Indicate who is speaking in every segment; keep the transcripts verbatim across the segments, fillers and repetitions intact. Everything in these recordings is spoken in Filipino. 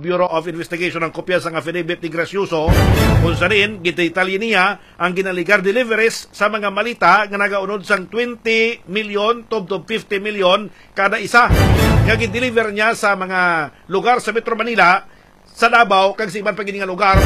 Speaker 1: Bureau of Investigation ang kopya sa affidavit ni Gracioso kung sa rin gidetalye niya ang ginaligar deliveries sa mga malita nga nagaunod sang twenty million to fifty million kada isa nga gideliver niya sa mga lugar sa Metro Manila, sa Davao kag sa iban pa gini nga lugar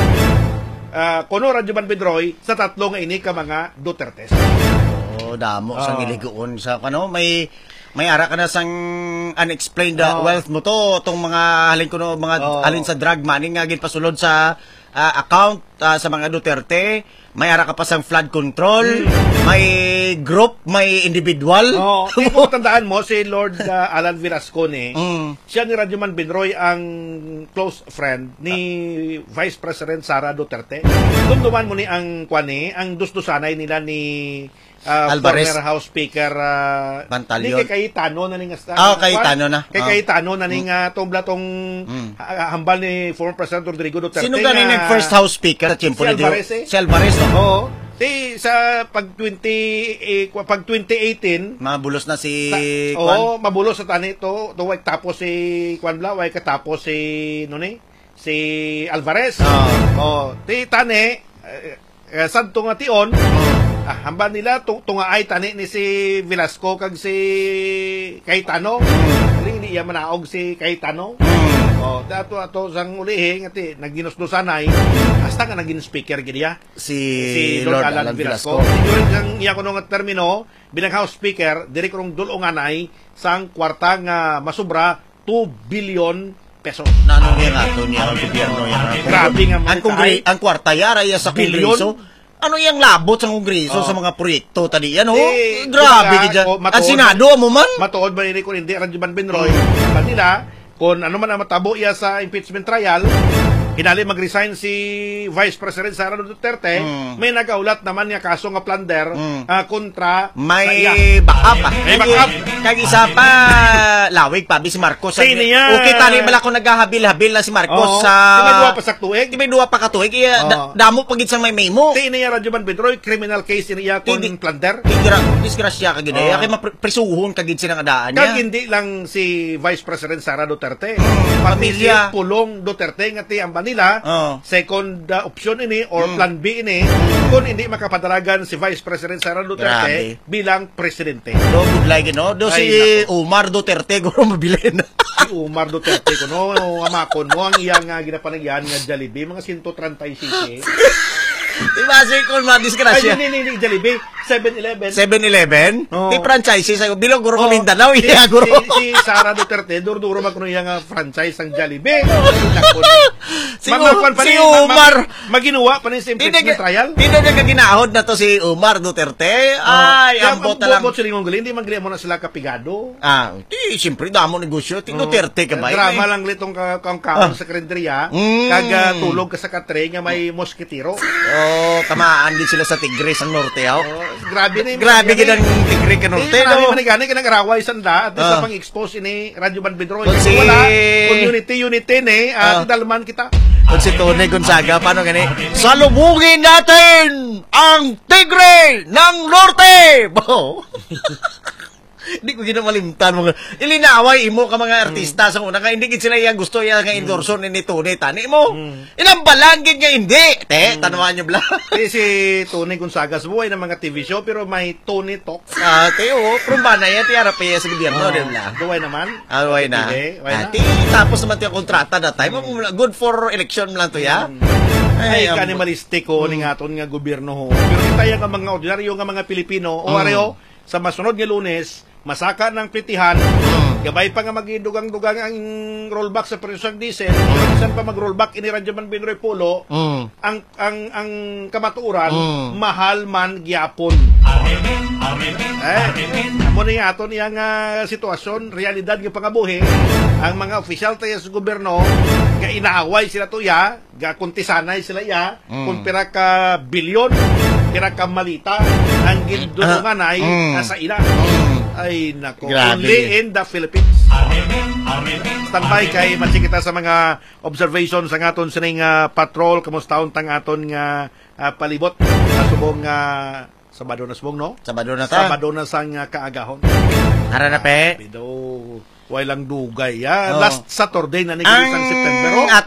Speaker 1: uh, kuno Radyo Man Pedroy sa tatlo nga ini ka mga Dutertes.
Speaker 2: Oh, damo oh. Sang iliguon sa kano may may ara ka na sang unexplained oh. wealth mo to tong mga halin kuno mga oh. halin sa drug money nga ginpasulod sa uh, account uh, sa mga Duterte. May ara ka pa sang flood control, mm. may group, may individual.
Speaker 1: Oh, kung tandaan mo si Lord uh, Alan Velascone, mm. siya ni Radyo Man Pedroy ang close friend ni uh. Vice President Sara Duterte. Dumduman mo ni ang kwani, ang dusdusanay nila ni uh,
Speaker 2: Alvarez,
Speaker 1: former House Speaker uh,
Speaker 2: Pantalyon.
Speaker 1: Ni kay Cayetano na ning asta.
Speaker 2: Ah, oh, Cayetano na.
Speaker 1: Kay
Speaker 2: oh.
Speaker 1: Cayetano na ning uh, tobla tong
Speaker 2: mm.
Speaker 1: hambal ni former President Rodrigo Duterte.
Speaker 2: Sino ganin uh, ang first House Speaker sa Chimpo
Speaker 1: si Alvarez? Eh?
Speaker 2: Si Alvarez.
Speaker 1: Oo. Si sa pag twenty eh, pag twenty eighteen
Speaker 2: mabulos na si
Speaker 1: Kwan. Oo, mabulos sa tani to, to way tapos si Kwan Bla, way katapos si no ni si Alvarez. Oo. Oh. Oh, ti tani eh, sadto nga tion. Oh. Ah, hamba nila tunga ay tani ni si Velasco kag si Cayetano. Ling di iya manaog si Cayetano. Oh, dato ato sang ulihi ngati naginusdusanay hasta nga naging speaker gid ya
Speaker 2: si,
Speaker 1: si Lord, Lord Alan, Alan Velasco. During sang iya kuno nga termino bilang House Speaker diri kunong dulonganay sang kwarta nga masubra two billion pesos.
Speaker 2: Nanong nga ato niya ang gobyerno yan.
Speaker 1: Grabe nga
Speaker 2: ang kongre ang kwarta yara ya sa kongreso. Ano yang labot sa kongreso oh. sa mga proyekto tadi yan oh. Eh, grabe gid yan. Ang Senado mo man.
Speaker 1: Matuod ba ni kun hindi Radyo Man Pedroy kanila kung ano man ang matabo iya sa impeachment trial, hinali mag-resign si Vice President Sara Duterte, mm. may nagaulat naman niya kaso nga plunder mm. uh, kontra
Speaker 2: may backup pa.
Speaker 1: May backup.
Speaker 2: Kag isa pa lawig pa si Marcos.
Speaker 1: Sini niya.
Speaker 2: Okay tali bala ko naghahabil-habil na si Marcos
Speaker 1: oh.
Speaker 2: sa
Speaker 1: may duwa pa sa tuig.
Speaker 2: May duwa pa ka tuig. Iya oh. da, damo pagid sa may memo.
Speaker 1: Sini niya Radyo Man Pedroy criminal case niya kon plunder.
Speaker 2: Tigra disgrasya ka gid. Oh. Kay maprisuhon kagid silang adaan niya.
Speaker 1: Kag hindi lang si Vice President Sara Duterte. Mm. Pamilya Pulong Duterte ngati ang Manila, oh. second uh, option ini or mm. plan B ini mm. kung hindi makapadalagan si Vice President Sara Duterte Grabe. bilang presidente.
Speaker 2: Do good like no, do Ay, si nako. Umar Duterte guro mabilin.
Speaker 1: Si Umar Duterte kuno amakon mo ang iyang uh, ginapanagyan nga Jollibee mga one thirty-six.
Speaker 2: Ibase ko madisgrasya.
Speaker 1: Ay, hindi, hindi, Jollibee. seven eleven.
Speaker 2: seven eleven?
Speaker 1: Oh.
Speaker 2: Di franchise sa bilog guro ko
Speaker 1: oh.
Speaker 2: Mindanao.
Speaker 1: Si,
Speaker 2: iya, guro.
Speaker 1: Si, si Sara Duterte, duro-duro magkuno yung uh, franchise ng Jollibee.
Speaker 2: si, Mag si Umar.
Speaker 1: Maginuwa pa rin sa impeachment trial.
Speaker 2: Hindi na kaginahod na to si Umar Duterte. Ay,
Speaker 1: oh.
Speaker 2: ambot na lang.
Speaker 1: Ambot sila ngong hindi magriya mo na sila kapigado.
Speaker 2: Ah, di, siyempre, damo negosyo. Ti Duterte ka ba?
Speaker 1: Drama lang litong kang kaon sa karinderya. Kag tulog ka sa katre nga may moskitiro.
Speaker 2: Oh, tamaan din sila sa Tigre sa Norte, oh.
Speaker 1: oh grabe ni
Speaker 2: grabe gid ang Tigre ka Norte,
Speaker 1: eh,
Speaker 2: no.
Speaker 1: Grabe man gani kanang araway sanda at uh. sa pang-expose ini Radyo Man Pedroy.
Speaker 2: Si...
Speaker 1: wala community unity ni at uh. dalman kita.
Speaker 2: Kung si Tony Gonzaga, paano gani? Salubungin natin ang Tigre ng Norte! Bo. Hindi ko ginamalimtan mo. Ilinaway imo ka mga artista mm. sa una ka hindi gid sila yang gusto yang nga endorso mm. ni Tony tani mo. Mm. Ilang balangin nga hindi. Te, mm. tanawan niyo bla.
Speaker 1: Si, si Tony Gonzaga sa buhay ng mga T V show pero may Tony Talk.
Speaker 2: Ah, te oh, prumba na yan tiara pa sa gobyerno
Speaker 1: oh,
Speaker 2: din bla.
Speaker 1: Duway naman.
Speaker 2: Ah, duway na. Ah, te, tapos naman yung kontrata that time. Mm. Good for election lang to ya. Mm.
Speaker 1: Ay, ay animalistic ko mm. ni aton nga gobyerno ho. Pero kita nga mga ordinaryo nga mga Pilipino o mm. areo sa masunod nga Lunes masaka ng plitihan, mm. gabay pa nga magidugang-dugang ang rollback sa presyo ng diesel, mm. saan pa mag-rollback ini Radyo Man Pedroy Polo, mm. ang ang ang kamatuuran, mm. mahal man gyapon. Eh, amo ni aton iyang uh, sitwasyon, realidad nga pangabuhi, ang mga opisyal tayo sa gobyerno, nga inaaway sila to ya, ga kuntisanay sila ya, mm. kung pira ka bilyon, pira ka malita, ang gindulungan ay mm. nasa ila. Mm. Ay, nako.
Speaker 2: Grabe.
Speaker 1: Only in the Philippines. Standby kay matsi kita sa mga observations sa aton sining uh, patrol. Kamusta tang aton nga uh, palibot sa subong uh, Sabado na subong, no?
Speaker 2: Sabado na ta.
Speaker 1: Sabado na sang uh, kaagahon.
Speaker 2: Hara na pe.
Speaker 1: Bido, way lang dugay. Ya. Oh. Last Saturday na ni isang September.